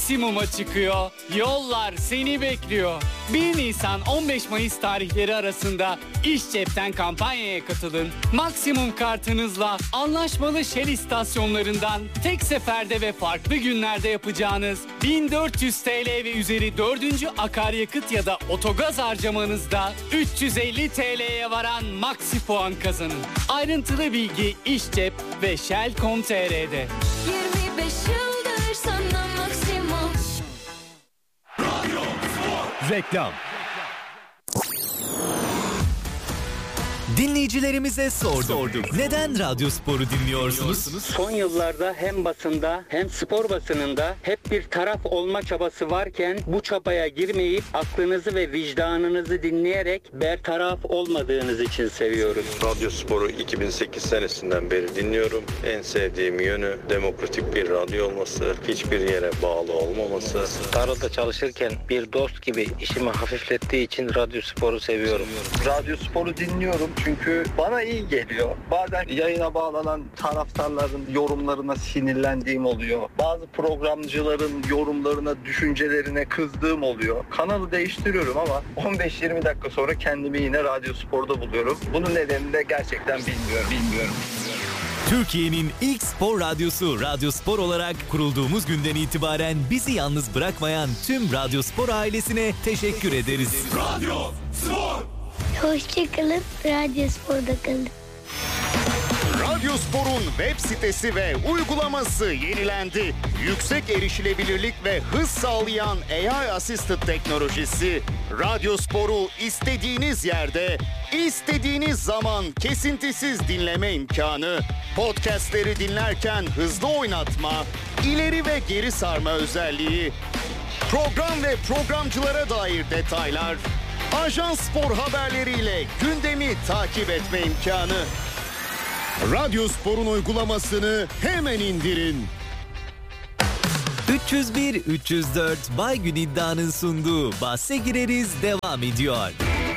maksimuma çıkıyor. Yollar seni bekliyor. 1 Nisan 15 Mayıs tarihleri arasında İş Cep'ten kampanyaya katılın. Maksimum kartınızla anlaşmalı Shell istasyonlarından tek seferde ve farklı günlerde yapacağınız 1400 TL ve üzeri 4. akaryakıt ya da otogaz harcamanızda 350 TL'ye varan maksi puan kazanın. Ayrıntılı bilgi İş Cep ve Shell.com.tr'de. 25 yıldır sana maksimum. Reklam. Dinleyicilerimize sorduk. Neden Radyo Spor'u dinliyorsunuz? Son yıllarda hem basında hem spor basınında hep bir taraf olma çabası varken bu çabaya girmeyip aklınızı ve vicdanınızı dinleyerek bertaraf olmadığınız için seviyoruz. Radyo Spor'u 2008 senesinden beri dinliyorum. En sevdiğim yönü demokratik bir radyo olması, hiçbir yere bağlı olmaması. Tarlada çalışırken bir dost gibi işimi hafiflettiği için Radyo Spor'u seviyorum. Radyo Spor'u dinliyorum çünkü bana iyi geliyor. Bazen yayına bağlanan taraftarların yorumlarına sinirlendiğim oluyor. Bazı programcıların yorumlarına, düşüncelerine kızdığım oluyor. Kanalı değiştiriyorum ama 15-20 dakika sonra kendimi yine Radyo Spor'da buluyorum. Bunun nedenini de gerçekten bilmiyorum. Türkiye'nin ilk spor radyosu Radyo Spor olarak kurulduğumuz günden itibaren bizi yalnız bırakmayan tüm Radyo Spor ailesine teşekkür ederiz. Radyo Spor. Hoşçakalın, Radyo Spor'da kalın. Radyo Spor'un web sitesi ve uygulaması yenilendi. Yüksek erişilebilirlik ve hız sağlayan AI Assisted teknolojisi Radyo Spor'u istediğiniz yerde, istediğiniz zaman kesintisiz dinleme imkanı, podcastleri dinlerken hızlı oynatma, ileri ve geri sarma özelliği, program ve programcılara dair detaylar, Ajans Spor haberleriyle gündemi takip etme imkanı. Radyo Spor'un uygulamasını hemen indirin. 301-304 Baygün İddia'nın sunduğu Bahse Gireriz devam ediyor.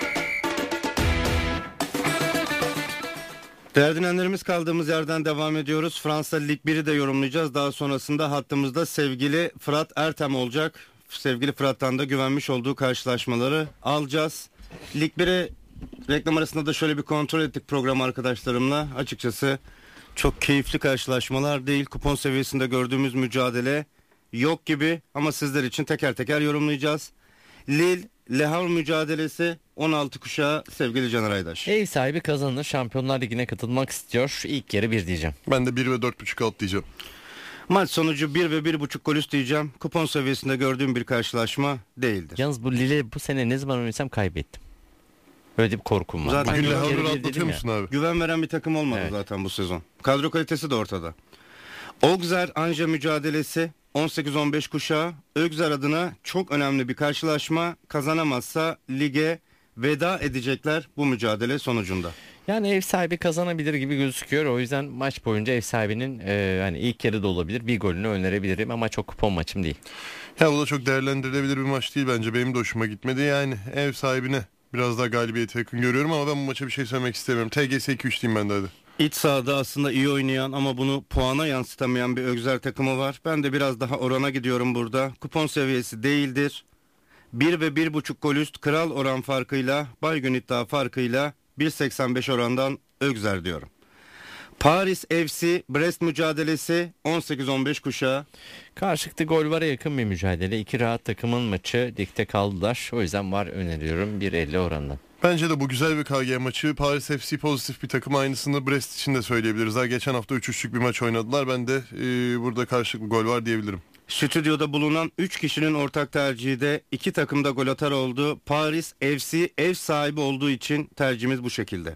Değerli dinleyenlerimiz, kaldığımız yerden devam ediyoruz. Fransa Lig 1'i de yorumlayacağız. Daha sonrasında hattımızda sevgili Fırat Ertem olacak. Sevgili Fırat'tan da güvenmiş olduğu karşılaşmaları alacağız. Lig 1'e reklam arasında da şöyle bir kontrol ettik program arkadaşlarımla. Açıkçası çok keyifli karşılaşmalar değil. Kupon seviyesinde gördüğümüz mücadele yok gibi ama sizler için teker teker yorumlayacağız. Lille Le Havre mücadelesi 16 kuşağı sevgili Caner Aydaş. Ev sahibi kazanır, Şampiyonlar Ligi'ne katılmak istiyor. İlk yarı 1 diyeceğim. Ben de 1 ve 4.5 alt diyeceğim. Maç sonucu 1 ve 1.5 gol üst diyeceğim. Kupon seviyesinde gördüğüm bir karşılaşma değildir. Yalnız bu Lille bu sene ne zaman oynaysam kaybettim. Öyle bir korkum var. Zaten Le Havre'ı rahatlatıyor musun abi? Güven veren bir takım olmadı zaten bu sezon. Kadro kalitesi de ortada. Auxerre Anja mücadelesi 18-15 kuşağı. Auxerre adına çok önemli bir karşılaşma. Kazanamazsa lige veda edecekler bu mücadele sonucunda. Yani ev sahibi kazanabilir gibi gözüküyor. O yüzden maç boyunca ev sahibinin hani ilk yarı da olabilir bir golünü önerebilirim ama çok kupon maçım değil. Ya bu da çok değerlendirilebilir bir maç değil bence. Benim de hoşuma gitmedi. Yani ev sahibine biraz daha galibiyete yakın görüyorum ama ben bu maça bir şey söylemek istemiyorum. TGS 2-3 diyeyim ben de hadi. İç sahada aslında iyi oynayan ama bunu puana yansıtamayan bir Auxerre takımı var. Ben de biraz daha orana gidiyorum burada. Kupon seviyesi değildir. 1 ve 1.5 gol üst kral oran farkıyla, Baygün iddia farkıyla 1.85 orandan Auxerre diyorum. Paris FC Brest mücadelesi 18-15 kuşağı. Karşılıklı gol vara yakın bir mücadele. İki rahat takımın maçı ligde kaldılar. O yüzden var öneriyorum 1.50 orandan. Bence de bu güzel bir KG maçı. Paris FC pozitif bir takım, aynısını Brest için de söyleyebiliriz. Daha geçen hafta 3-3'lük bir maç oynadılar. Ben de burada karşılıklı gol var diyebilirim. Stüdyoda bulunan 3 kişinin ortak tercihi de 2 takımda gol atar oldu. Paris FC ev sahibi olduğu için tercihimiz bu şekilde.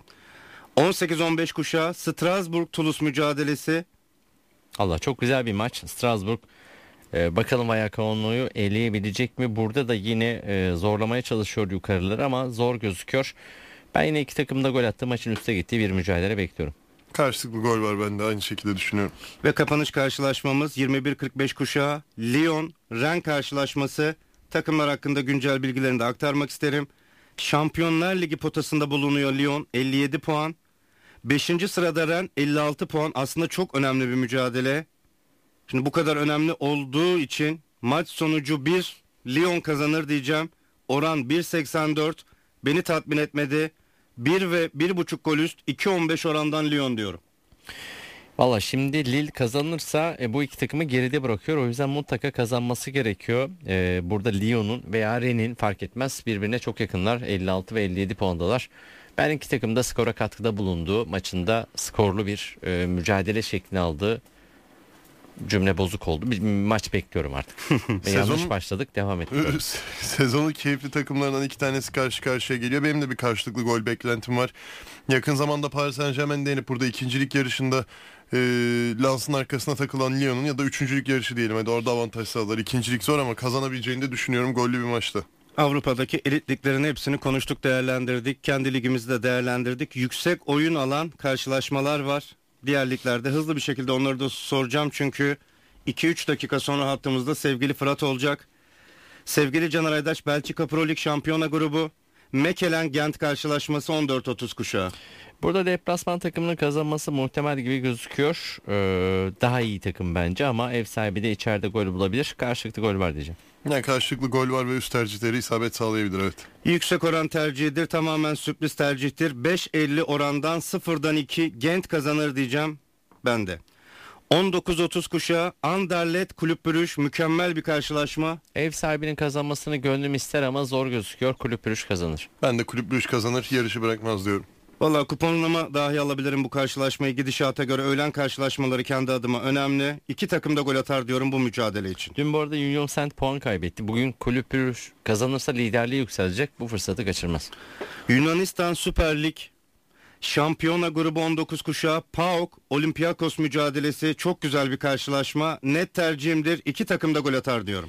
18-15 kuşağı Strasbourg-Toulouse mücadelesi. Allah, çok güzel bir maç. Strasbourg bakalım Vallecano'yu eleyebilecek mi? Burada da yine zorlamaya çalışıyor yukarıları ama zor gözüküyor. Ben yine iki takımda gol attı, maçın üste gittiği bir mücadele bekliyorum. Karşılıklı gol var, ben de aynı şekilde düşünüyorum. Ve kapanış karşılaşmamız 21-45 kuşağı Lyon-Rennes karşılaşması. Takımlar hakkında güncel bilgilerini de aktarmak isterim. Şampiyonlar Ligi potasında bulunuyor Lyon 57 puan. 5. sırada Rennes 56 puan. Aslında çok önemli bir mücadele. Şimdi bu kadar önemli olduğu için Maç sonucu 1, Lyon kazanır diyeceğim. Oran 1.84. Beni tatmin etmedi. 1 ve 1.5 gol üst 2.15 orandan Lyon diyorum. Valla şimdi Lille kazanırsa bu iki takımı geride bırakıyor. O yüzden mutlaka kazanması gerekiyor. Burada Lyon'un veya Rennes'in fark etmez, birbirine çok yakınlar. 56 ve 57 puandalar. Ben iki takım da skora katkıda bulunduğu, maçında skorlu bir mücadele şeklini aldığı, cümle bozuk oldu. Bir maç bekliyorum artık. Yanlış başladık, devam ediyoruz. Sezonun keyifli takımlarından iki tanesi karşı karşıya geliyor. Benim de bir karşılıklı gol beklentim var. Yakın zamanda Paris Saint-Germain'de yenip burada ikincilik yarışında Lens'ın arkasına takılan Lyon'un ya da üçüncülük yarışı diyelim. Hadi orada avantaj sağlar. İkincilik zor ama kazanabileceğini de düşünüyorum gollü bir maçta. Avrupa'daki elit liglerin hepsini konuştuk, değerlendirdik. Kendi ligimizi de değerlendirdik. Yüksek oyun alan karşılaşmalar var. Diğer liglerde hızlı bir şekilde onları da soracağım çünkü 2-3 dakika sonra hattımızda sevgili Fırat olacak. Sevgili Caner Aydaş, Belçika Pro Lig Şampiyona grubu Mechelen Gent karşılaşması 14.30 kuşağı. Burada deplasman takımının kazanması muhtemel gibi gözüküyor. Daha iyi takım bence ama ev sahibi de içeride gol bulabilir. Karşılıklı gol var diyeceğim. Yani karşılıklı gol var ve üst tercihleri isabet sağlayabilir, evet. Yüksek oran tercihidir, tamamen sürpriz tercihtir. 5.50 orandan 0'dan 2 Gent kazanır diyeceğim ben de. 19.30 kuşağı Anderlecht Kulüp Brüj, mükemmel bir karşılaşma. Ev sahibinin kazanmasını gönlüm ister ama zor gözüküyor. Kulüp Brüj kazanır. Ben de Kulüp Brüj kazanır, yarışı bırakmaz diyorum. Valla kuponlama dahi alabilirim bu karşılaşmayı. Gidişata göre öğlen karşılaşmaları kendi adıma önemli. İki takım da gol atar diyorum bu mücadele için. Dün bu arada Union Saint puan kaybetti. Bugün Kulüp Brüj kazanırsa liderliği yükselecek. Bu fırsatı kaçırmaz. Yunanistan Süper Lig Şampiyona grubu 19 kuşağı PAOK Olympiakos mücadelesi, çok güzel bir karşılaşma. Net tercihimdir. İki takım da gol atar diyorum.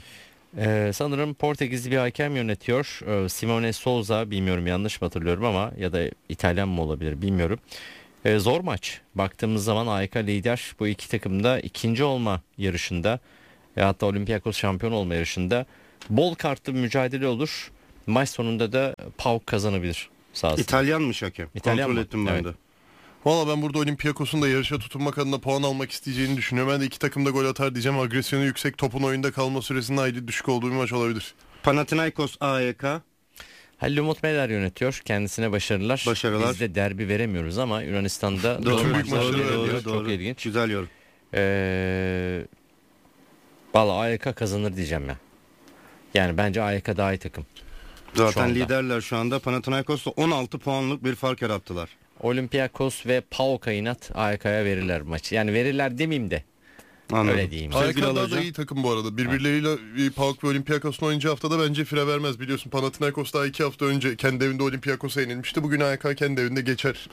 Sanırım Portekizli bir hakem yönetiyor. Simone Souza, bilmiyorum yanlış mı hatırlıyorum ama, ya da İtalyan mı olabilir bilmiyorum. Zor maç. Baktığımız zaman AEK lider. Bu iki takım da ikinci olma yarışında. Hatta Olympiakos şampiyon olma yarışında. Bol kartlı bir mücadele olur. Maç sonunda da PAOK kazanabilir sahasında. İtalyanmış hakem. İtalyan kontrol mı? ettim ben Evet. de. Valla ben burada Olympiakos'un da yarışa tutunmak adına puan almak isteyeceğini düşünüyorum. Ben de iki takım da gol atar diyeceğim. Agresyonu yüksek, topun oyunda kalma süresinin hayli düşük olduğu bir maç olabilir. Panathinaikos AEK. Halil Umut Meler yönetiyor. Kendisine başarılar. Başarılar. Biz de derbi veremiyoruz ama Yunanistan'da Doğru, maçlar doğru, veriyor. doğru. Çok ilginç. Güzel yorum. Valla AEK kazanır diyeceğim ya. Yani bence AEK daha iyi takım. Zaten liderler şu anda. Panathinaikos'la 16 puanlık bir fark yarattılar. Olympiakos ve PAOK'a inat AEK'ya verirler maçı. Yani verirler demeyeyim de. Anladım. Öyle diyeyim. AEK daha da iyi takım bu arada. Birbirleriyle PAOK ve Olympiakos'un oynayacağı haftada bence fire vermez. Biliyorsun Panathinaikos daha 2 hafta önce kendi evinde Olympiakos'a yenilmişti. Bugün AEK kendi evinde geçer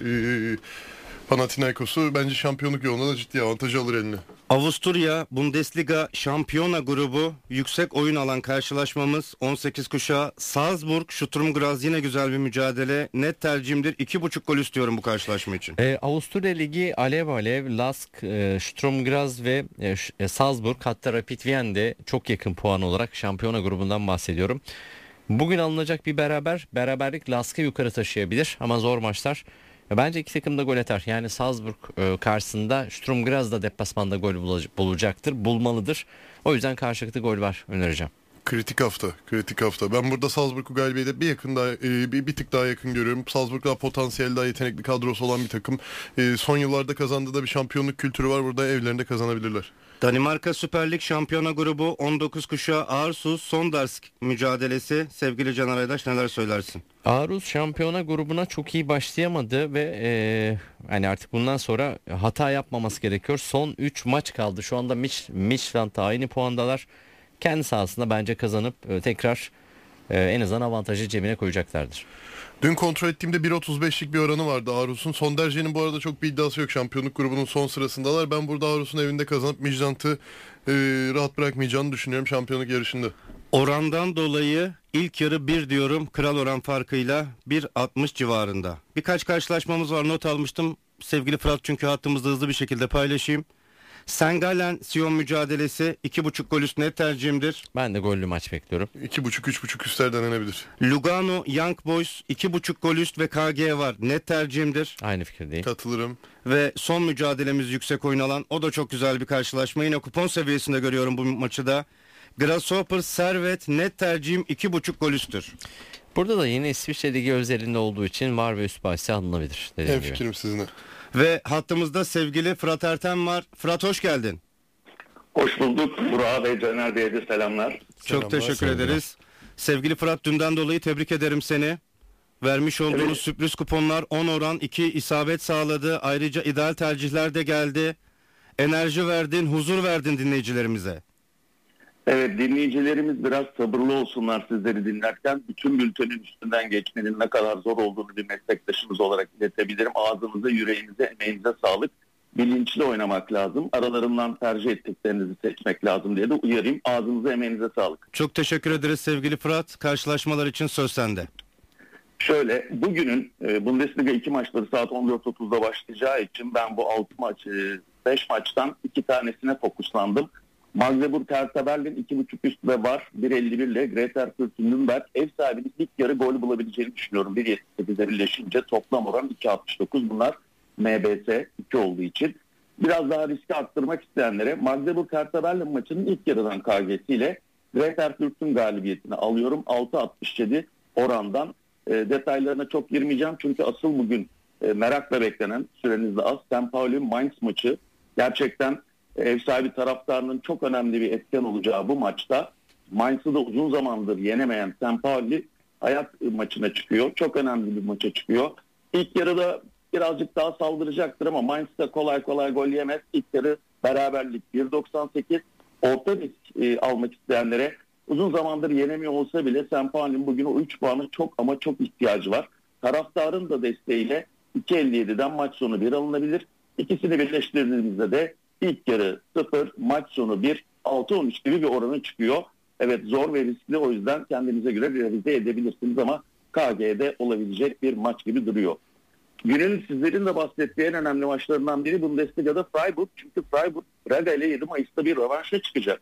Panathinaikos'u. Bence şampiyonluk yolunda da ciddi avantajı alır eline. Avusturya Bundesliga Şampiyona grubu yüksek oyun alan karşılaşmamız 18 kuşağı Salzburg Sturm Graz, yine güzel bir mücadele. Net tercihimdir. 2.5 gol istiyorum bu karşılaşma için. Avusturya Ligi alev alev. Lask, Sturm Graz ve Salzburg, hatta Rapid Wien'de çok yakın puan olarak şampiyona grubundan bahsediyorum. Bugün alınacak bir beraberlik Lask'ı yukarı taşıyabilir ama zor maçlar. Bence iki takım da gol atar. Yani Salzburg karşısında Sturm Graz da deplasmanda gol bulacaktır, bulmalıdır. O yüzden karşılıklı gol var önereceğim. Kritik hafta. Ben burada Salzburg'u galibiyete bir tık daha yakın görüyorum. Salzburg daha potansiyel, daha yetenekli kadrosu olan bir takım. Son yıllarda kazandığı da bir şampiyonluk kültürü var. Burada evlerinde kazanabilirler. Danimarka Süper Lig Şampiyona grubu 19 kuşağı Aarhus Sondarsk mücadelesi. Sevgili Caner Aydaş, neler söylersin? Aarhus şampiyona grubuna çok iyi başlayamadı ve hani artık bundan sonra hata yapmaması gerekiyor. Son 3 maç kaldı. Şu anda Midtjylland'la aynı puandalar. Kendi sahasında bence kazanıp tekrar en azından avantajı cebine koyacaklardır. Dün kontrol ettiğimde 1.35'lik bir oranı vardı Aarhus'un. Sonderje'nin bu arada çok bir iddiası yok. Şampiyonluk grubunun son sırasındalar. Ben burada Aarhus'un evinde kazanıp Midtjylland'ı rahat bırakmayacağını düşünüyorum şampiyonluk yarışında. Orandan dolayı ilk yarı 1 diyorum. Kral oran farkıyla 1.60 civarında. Birkaç karşılaşmamız var, not almıştım. Sevgili Fırat, çünkü hattımızda hızlı bir şekilde paylaşayım. Sengalen Sion mücadelesi 2.5 gol üst net tercihimdir. Ben de gollü maç bekliyorum. 2.5-3.5 üstler denenebilir. Lugano Young Boys 2.5 gol üst ve KG var. Net tercihimdir. Aynı fikirdeyim. Katılırım. Ve son mücadelemiz yüksek oyun alan. O da çok güzel bir karşılaşma. Yine kupon seviyesinde görüyorum bu maçı da. Grasshopper Servet net tercihim 2.5 gol üstür. Burada da yine İsviçre Ligi özelinde olduğu için var ve üst bahsi alınabilir. En fikrim sizinle. Ve hattımızda sevgili Fırat Ertem var. Fırat hoş geldin. Hoş bulduk. Burak'a ve Caner Bey'e de selamlar. Çok teşekkür ederiz. Sevgili Fırat, dünden dolayı tebrik ederim seni. Vermiş olduğunuz sürpriz kuponlar 10 oran 2 isabet sağladı. Ayrıca ideal tercihler de geldi. Enerji verdin, huzur verdin dinleyicilerimize. Evet, dinleyicilerimiz biraz sabırlı olsunlar sizleri dinlerken. Bütün bültenin üstünden geçmenin ne kadar zor olduğunu bir meslektaşımız olarak iletebilirim. Ağzınıza, yüreğinize, emeğinize sağlık. Bilinçli oynamak lazım. Aralarından tercih ettiklerinizi seçmek lazım diye de uyarayım. Ağzınıza, emeğinize sağlık. Çok teşekkür ederiz sevgili Fırat. Karşılaşmalar için söz sende. Şöyle, bugünün Bundesliga 2 maçları saat 14.30'da başlayacağı için ben bu 5 maçtan 2 tanesine fokuslandım. Magdeburg Hertha Berlin 2.5 üst ve var 1.51 ile Greuther Fürth Nürnberg ev sahibinin ilk yarı gol bulabileceğini düşünüyorum. 1.78'e birleşince toplam oran 2.69. Bunlar MBS 2 olduğu için. Biraz daha riski arttırmak isteyenlere Magdeburg Hertha Berlin maçının ilk yarıdan KG'siyle Greuther Fürth'ün galibiyetini alıyorum. 6.67 orandan. Detaylarına çok girmeyeceğim çünkü asıl bugün merakla beklenen, süreniz de az, St. Pauli Mainz maçı. Gerçekten ev sahibi taraftarının çok önemli bir etken olacağı bu maçta Mainz'ı da uzun zamandır yenemeyen St. Pauli hayat maçına çıkıyor. Çok önemli bir maça çıkıyor. İlk yarıda birazcık daha saldıracaktır ama Mainz da kolay kolay gol yemez. İlk yarı beraberlik 1.98. Orta risk almak isteyenlere uzun zamandır yenemiyor olsa bile St. Pauli'nin bugün o 3 puanı çok ama çok ihtiyacı var. Taraftarın da desteğiyle 2.57'den maç sonu 1 alınabilir. İkisini birleştirdiğimizde de ilk yarı 0, maç sonu 1, 6-13 gibi bir oranı çıkıyor. Evet, zor ve riskli, o yüzden kendinize göre revize edebilirsiniz ama KG'de olabilecek bir maç gibi duruyor. Günün sizlerin de bahsettiği en önemli maçlarından biri Bundesliga'da Freiburg. Çünkü Freiburg Braga ile 7 Mayıs'ta bir rövanşa çıkacak.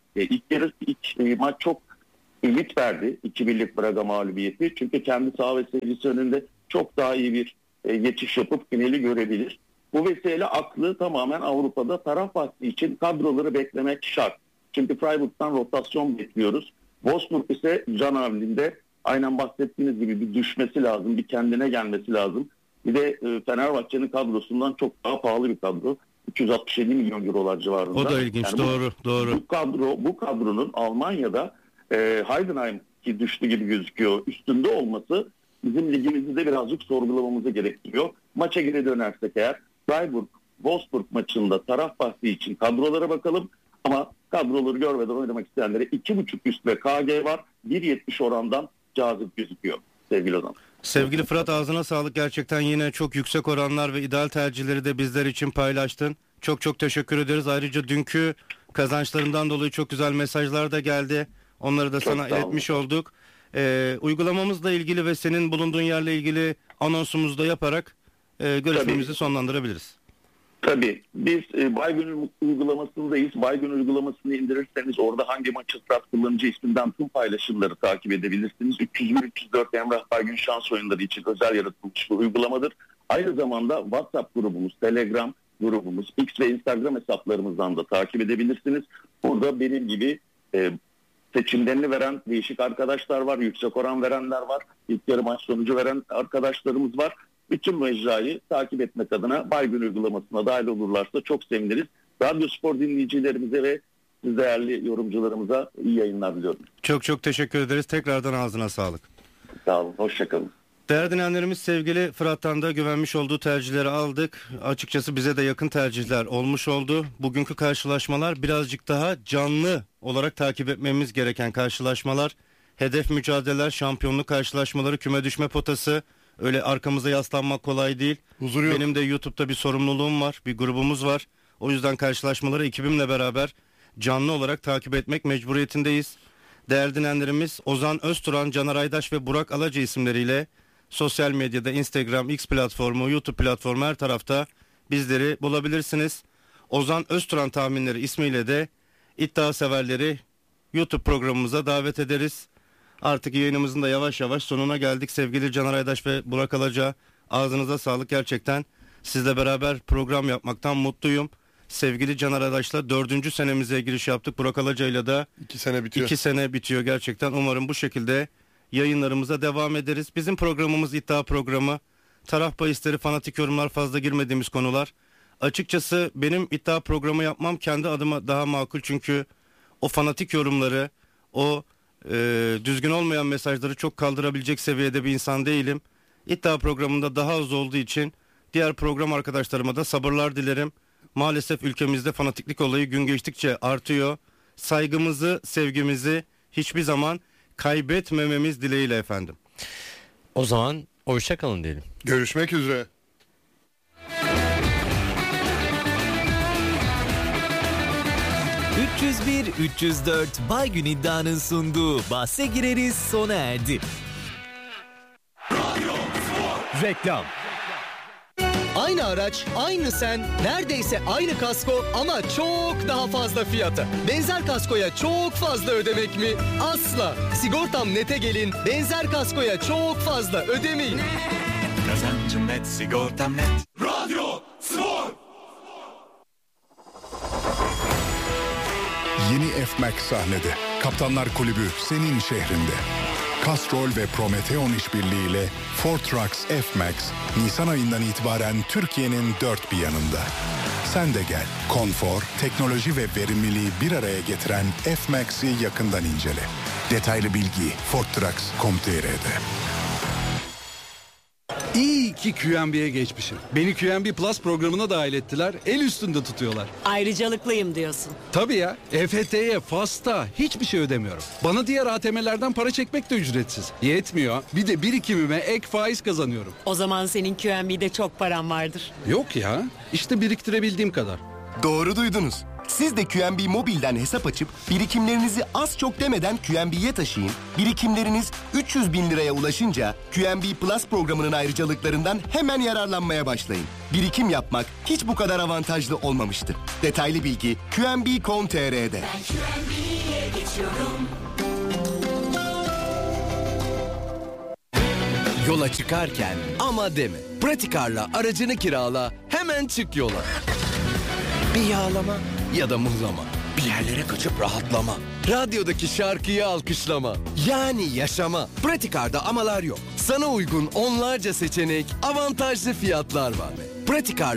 İlk maç çok ümit verdi. 2-1'lik Braga mağlubiyeti. Çünkü kendi saha ve seyircisi önünde çok daha iyi bir geçiş yapıp finali görebilir. Bu vesile aklı tamamen Avrupa'da taraf bahsi için kadroları beklemek şart. Çünkü Freiburg'dan rotasyon bekliyoruz. Wolfsburg ise can havlinde aynen bahsettiğiniz gibi bir düşmesi lazım, bir kendine gelmesi lazım. Bir de Fenerbahçe'nin kadrosundan çok daha pahalı bir kadro. 367 milyon eurolar civarında. O da ilginç, yani doğru. Bu kadronun Almanya'da Heidenheim ki düştü gibi gözüküyor üstünde olması bizim ligimizi de birazcık sorgulamamızı gerektiriyor. Maça geri dönersek eğer Freiburg-Wolfsburg maçında taraf bahsi için kadrolara bakalım ama kadroları görmeden oynamak isteyenlere 2.5 üst ve KG var. 1.70 orandan cazip gözüküyor sevgili Ozan. Sevgili Fırat, ağzına sağlık, gerçekten yine çok yüksek oranlar ve ideal tercihleri de bizler için paylaştın. Çok teşekkür ederiz. Ayrıca dünkü kazançlarından dolayı çok güzel mesajlar da geldi. Onları da sana iletmiş olduk. Uygulamamızla ilgili ve senin bulunduğun yerle ilgili anonsumuzu da yaparak görüşmemizi sonlandırabiliriz. Tabii. Biz Baygün uygulamasındayız. Baygün uygulamasını indirirseniz orada hangi maçı start kullanıcı isminden tüm paylaşımları takip edebilirsiniz. 301-304 Emrah Baygün şans oyunları için özel yaratılmış bir uygulamadır. Aynı zamanda WhatsApp grubumuz, Telegram grubumuz, X ve Instagram hesaplarımızdan da takip edebilirsiniz. Burada benim gibi seçimlerini veren değişik arkadaşlar var, yüksek oran verenler var, ilk yarı maç sonucu veren arkadaşlarımız var. Bütün mecrayı takip etmek adına Baygün uygulamasına dahil olurlarsa çok seviniriz. Radyo Spor dinleyicilerimize ve siz değerli yorumcularımıza iyi yayınlar diliyorum. Çok teşekkür ederiz. Tekrardan ağzına sağlık. Sağ olun, hoşçakalın. Değerli dinleyenlerimiz, sevgili Fırat'tan da güvenmiş olduğu tercihleri aldık. Açıkçası bize de yakın tercihler olmuş oldu. Bugünkü karşılaşmalar birazcık daha canlı olarak takip etmemiz gereken karşılaşmalar. Hedef mücadeleler, şampiyonluk karşılaşmaları, küme düşme potası. Öyle arkamıza yaslanmak kolay değil. Benim de YouTube'da bir sorumluluğum var, bir grubumuz var. O yüzden karşılaşmaları ekibimle beraber canlı olarak takip etmek mecburiyetindeyiz. Değerli dinleyenlerimiz, Ozan Özturan, Caner Aydaş ve Burak Alaca isimleriyle sosyal medyada Instagram, X platformu, YouTube platformu, her tarafta bizleri bulabilirsiniz. Ozan Özturan tahminleri ismiyle de iddia severleri YouTube programımıza davet ederiz. Artık yayınımızın da yavaş yavaş sonuna geldik. Sevgili Caner Aydaş ve Burak Alaca, ağzınıza sağlık gerçekten. Sizle beraber program yapmaktan mutluyum. sevgili Caner Adaş'la 4. senemize giriş yaptık. Burak Alaca'yla da 2 sene bitiyor. 2 sene bitiyor gerçekten. Umarım bu şekilde yayınlarımıza devam ederiz. Bizim programımız iddia programı. Taraf bahisleri, fanatik yorumlar, fazla girmediğimiz konular. Açıkçası benim iddia programı yapmam kendi adıma daha makul. Çünkü o fanatik yorumları, o düzgün olmayan mesajları çok kaldırabilecek seviyede bir insan değilim. İddia programında daha az olduğu için diğer program arkadaşlarıma da sabırlar dilerim. Maalesef ülkemizde fanatiklik olayı gün geçtikçe artıyor. Saygımızı, sevgimizi hiçbir zaman kaybetmememiz dileğiyle efendim. O zaman hoşça kalın diyelim. Görüşmek üzere. ...301-304 Baygün İddia'nın sunduğu Bahse Gireriz sona erdi. Reklam. Aynı araç, aynı sen, neredeyse aynı kasko ama çok daha fazla fiyata. Benzer kaskoya çok fazla ödemek mi? Asla. Sigortam Net'e gelin, benzer kaskoya çok fazla ödemeyin. Kazancım net, sigortam net. Radyo Spor. Yeni F-Max sahnede. Kaptanlar Kulübü senin şehrinde. Castrol ve Prometheon işbirliğiyle Ford Trucks F-Max Nisan ayından itibaren Türkiye'nin dört bir yanında. Sen de gel. Konfor, teknoloji ve verimliliği bir araya getiren F-Max'i yakından incele. Detaylı bilgi fordtrucks.com.tr'de. İyi ki QNB'ye geçmişim. Beni QNB Plus programına dahil ettiler. El üstünde tutuyorlar. Ayrıcalıklıyım diyorsun. Tabii ya. EFT'ye, FAS'ta hiçbir şey ödemiyorum. Bana diğer ATM'lerden para çekmek de ücretsiz. Yetmiyor. Bir de birikimime ek faiz kazanıyorum. O zaman senin QNB'de çok paran vardır. Yok ya. İşte biriktirebildiğim kadar. Doğru duydunuz. Siz de QNB Mobil'den hesap açıp birikimlerinizi az çok demeden QNB'ye taşıyın. Birikimleriniz 300 bin liraya ulaşınca QNB Plus programının ayrıcalıklarından hemen yararlanmaya başlayın. Birikim yapmak hiç bu kadar avantajlı olmamıştı. Detaylı bilgi QNB.com.tr'de. Ben QNB'ye geçiyorum. Yola çıkarken ama deme. Pratikar'la aracını kirala, hemen çık yola. Bir yağlama ya da mıhlama. Bir yerlere kaçıp rahatlama. Radyodaki şarkıyı alkışlama. Yani yaşama. Pratikar'da amalar yok. Sana uygun onlarca seçenek, avantajlı fiyatlar var. Pratikar